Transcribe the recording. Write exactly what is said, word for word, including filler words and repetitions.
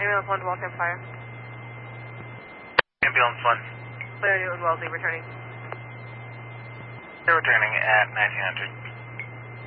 Ambulance one to Waltham Fire. Ambulance one. Clear to Wellesley, returning. They're returning at nineteen hundred.